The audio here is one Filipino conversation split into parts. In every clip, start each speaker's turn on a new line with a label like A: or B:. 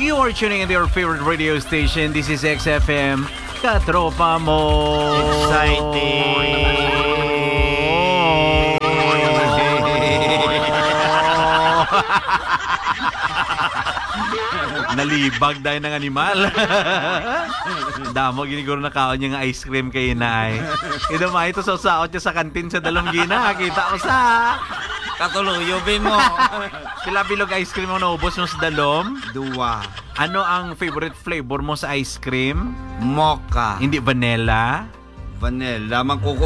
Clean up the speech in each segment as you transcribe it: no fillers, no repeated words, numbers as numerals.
A: You are tuning into your favorite radio station. This is XFM. Katropa mo.
B: Exciting.
A: Nalibag dahil ng animal. Damo, giniguro na kaon niya nga ice cream kay inay. Ito ma, ito saot niya sa kantin sa Dalonggina. Kita ko sa...
B: Katuluyo, be mo.
A: Sila bilog ice cream mo naubos mo sa Dalom?
B: 2.
A: Ano ang favorite flavor mo sa ice cream?
B: Mocha.
A: Hindi vanilla?
B: Vanilla. Mangkuko.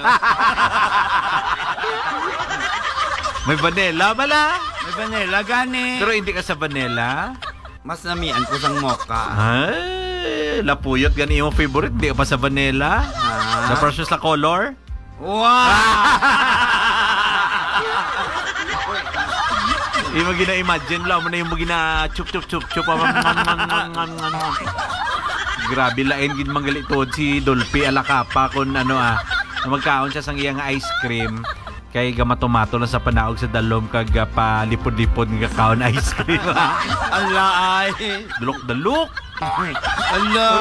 A: May vanilla bala?
B: May vanilla, gani.
A: Pero hindi ka sa vanilla?
B: Mas namian ko sang mocha.
A: Ay, lapuyot gani yung favorite. Hindi ka pa sa vanilla?
B: Ha?
A: The first sa color?
B: Wow!
A: Hindi mo gina-imagine lang mo na yung gina chup. Grabe lain gid mangalitod si Dolphy Alacapa kun ano magkaon siya sang iyang ice cream kay gamatomato na sa panaog sa Dalom kag palipod-lipod nga kaon ice cream.
B: Ala ay.
A: Dulok-dulok.
B: Ala.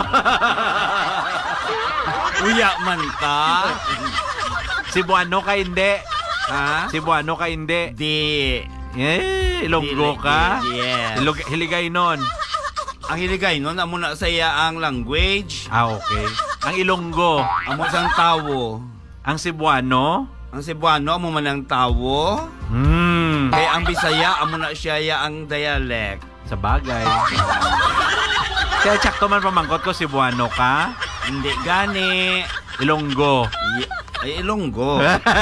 B: Uya man ka.
A: Cebuano ka hindi?
B: Ha?
A: Cebuano ka hindi?
B: Di.
A: Ilonggo ka?
B: Yes.
A: Hiligay nun.
B: Ang hiligay nun, amo na sa iya ang language.
A: Okay. Ang Ilonggo.
B: Amo sang tawo.
A: Ang Cebuano?
B: Ang Cebuano, amo man ang tawo. Kaya ang Bisaya, amo na siya ya ang dialect.
A: Sa bagay. Kaya tsakto man pamangkot ko, Cebuano ka?
B: Hindi gani.
A: Ilonggo.
B: Ay, Ilonggo.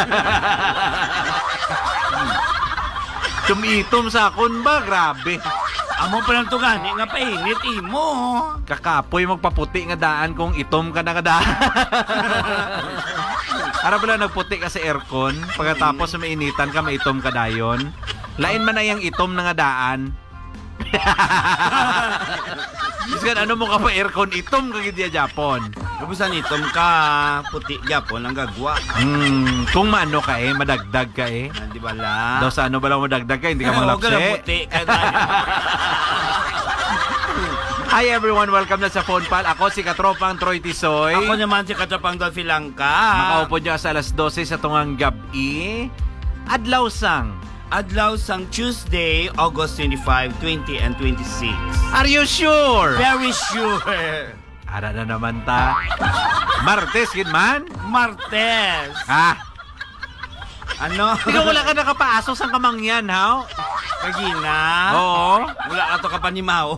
A: Tumitom sa akon ba? Grabe.
B: Amo pa lang to gani nga painit imo.
A: Kakapoy magpaputi nga daan kung itom ka na nga daan. Ara pala nagputi ka sa aircon. Pagkatapos mainitan ka, maitom ka dayon. Lain man na yung itom na nga daan. Iskan ano mo ka pa aircon, itom ka gidya Japon.
B: Kabusan itom ka, puti Japon ang gagwa.
A: Kung maano ka madagdag ka
B: Di ba la?
A: Daw sa ano ba lang madagdag ka, hindi ka manglapse.
B: Puti ka
A: Hi everyone, welcome na sa Phone Pal. Ako si Katropang Troy Tisoy.
B: Ako naman si Katropang Dolphy Langka.
A: Makaupo niya sa alas 12 sa tungang gabi. Adlaw sang
B: Tuesday, August 25, 20 and 26.
A: Are you sure?
B: Very sure.
A: Ara na naman ta. Martes, man?
B: Martes. Ano?
A: Ikaw wala ka nakapaaso sa kamangyan, ha?
B: Kagina?
A: Oo.
B: Wala ka to kapanimaw.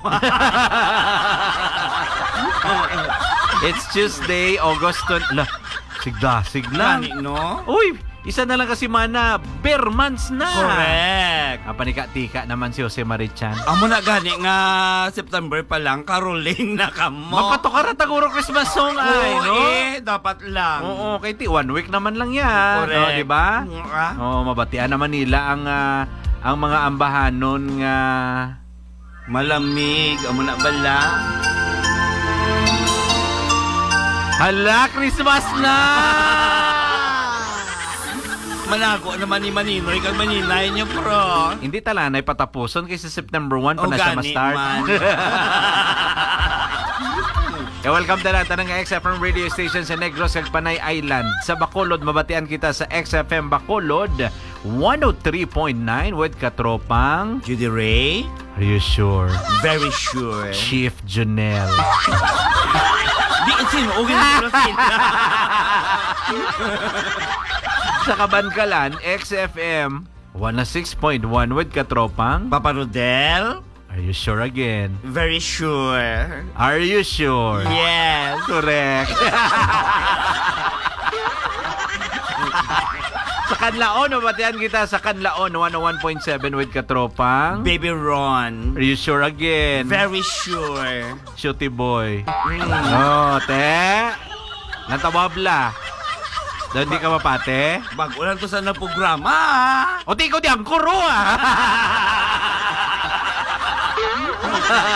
A: It's Tuesday, August 20. Sigla.
B: Gani, no?
A: Uy, isa na lang kasi mana, bare months na.
B: Correct.
A: Panika-tika naman si Jose Marichan.
B: Amo na gani nga September pa lang, caroling na kamo.
A: Mapatokara taguro Christmas song ay, no?
B: Dapat lang.
A: Oo, kay 1 week naman lang yan.
B: Correct.
A: No, di ba? Oo, mabatian naman nila ang mga ambahanon nga
B: malamig, amo na bala.
A: Hala, Christmas na!
B: Manago naman ni Maninoy kag maninay niyo, pro.
A: Hindi talanay patapuson kasi September 1 pa na siya ma-start. Welcome na natin ng XFM radio station sa Negros kag Panay Island. Sa Bacolod, mabatian kita sa XFM Bacolod 103.9 with Katropang
B: Judy Ray.
A: Are you sure?
B: Very sure.
A: Chief Junel.
B: Di sino ugin sila.
A: Sa Kabankalan, XFM 106.1 with Katropang
B: Papa Rodel.
A: Are you sure again?
B: Very sure.
A: Are you sure?
B: Yes.
A: Correct. Sa Kanlaon, mabatian kita sa Kanlaon 101.7 with Katropang
B: Baby Ron.
A: Are you sure again?
B: Very sure.
A: Shooty boy. Oh, te. Natawabla. Daw hindi ka mapate?
B: Bago lang to sa na programa.
A: O di ko di ang kuro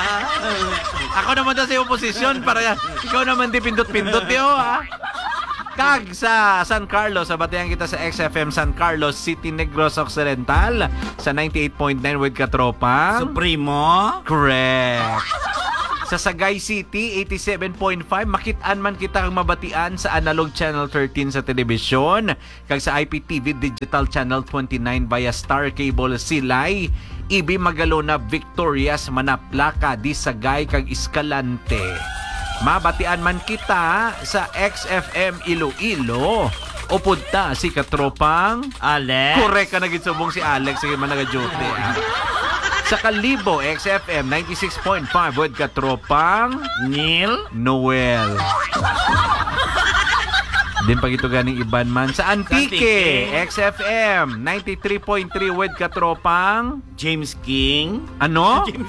A: Ako naman daw sa iyong posisyon para ikaw naman di pindot-pindot yo Kag sa San Carlos, sabatehan kita sa XFM San Carlos City, Negros Occidental sa 98.9 with katropa.
B: Supremo.
A: Correct. Sa Sagay City, 87.5. Makitaan man kita ang mabatian sa Analog Channel 13 sa telebisyon. Kag sa IPTV Digital Channel 29 via Star Cable Silay. Ibi Magalona, Victorias, Manaplaka, di Sagay, kag Escalante. Mabatian man kita sa XFM Iloilo. O punta si katropang
B: Alex.
A: correct ka nagitsubong si Alex. Sige man nag-duty. Sa Kalibo, XFM 96.5 with katropang
B: Neil.
A: Noel. Din pag ito ganing iban man. Sa Antique, XFM 93.3 with katropang
B: James King.
A: ano?
B: James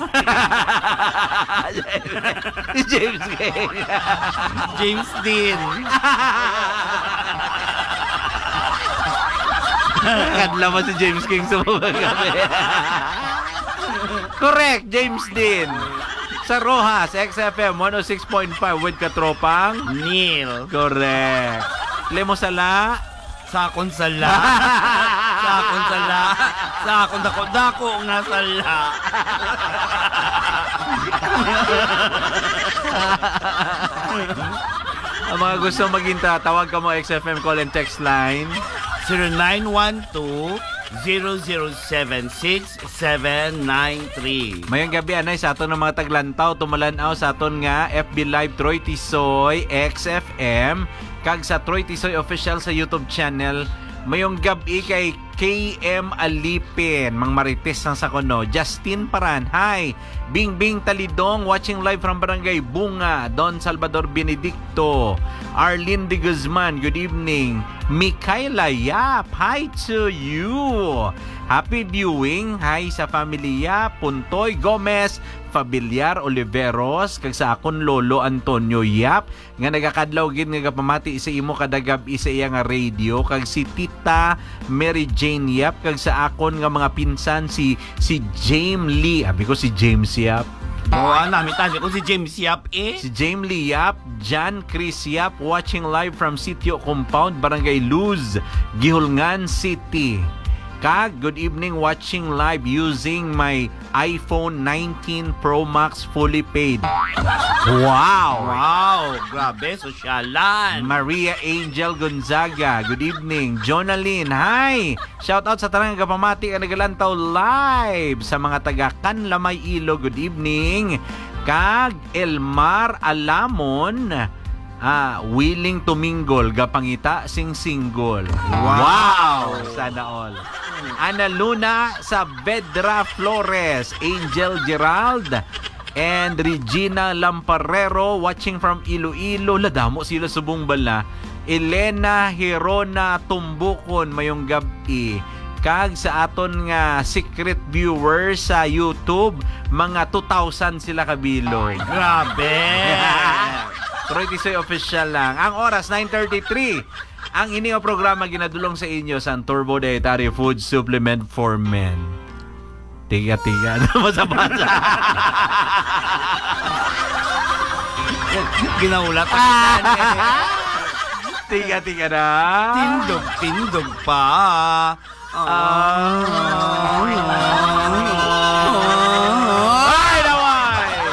A: Si James King.
B: James Dean.
A: Kadla mo si James King sa mga gabi. Correct, James Dean. Sa Rojas, XFM 106.5 with katropang
B: Neil.
A: correct. Lemo Sala.
B: Sakon sala. Sakon sala. Sakon dako-dako nga sala.
A: Ang mga gusto maginta, tawag ka mo XFM call and text line.
B: 0912-0076-793.
A: Mayang gabi anay sa aton ng mga taglantaw, tumulanaw sa aton nga FB Live Troy Tisoy XFM kag sa Troy Tisoy official sa YouTube channel. Mayong gabi kay KM Alipin, Mang Marites ng Sakono, Justin Paran, hi. Bingbing Talidong, watching live from Barangay Bunga, Don Salvador Benedicto, Arlene de Guzman, good evening. Mikaela Yap, hi to you. Happy viewing, hi sa familia Puntoy Gomez, Fabiliar Oliveros, kag sa akon lolo Antonio Yap nga nagakadlaw gid nga pamati sa imo kadagab isa iya nga radio, kag si Tita Mary Jane Yap, kag sa akon nga mga pinsan si James Lee, abi ko si James Yap.
B: Namin tali ko si James Yap
A: Si James Lee Yap, John Chris Yap, watching live from Sitio Compound, Barangay Luz, Gihulngan City. Kag, good evening, watching live using my iPhone 19 Pro Max fully paid. Wow!
B: Wow, grabe, sosyalan.
A: Maria Angel Gonzaga, good evening. Jonaline, hi! Shout out sa tanang kapamati ka nagalantaw live sa mga taga Kanlamay Ilo, good evening. Kag Elmar Alamon, willing to mingle, gapangita sing single. Wow! Sana all. Ana Luna sa Vedra Flores, Angel Gerald, and Regina Lamparero watching from Iloilo. Ladamo sila subong bala. Elena Hirona Tumbukon, mayong gabi. Kag sa aton nga secret viewers sa YouTube, mga 2,000 sila kabilog.
B: Grabe.
A: Troy Tisoy official lang. Ang oras 9:33. Ang ining programa ginadulong sa inyo sa Turbo Dietary Food Supplement for Men. Tiga-tiga na masabasa.
B: Ginaulat ako.
A: Tiga-tiga na.
B: Tindog pa.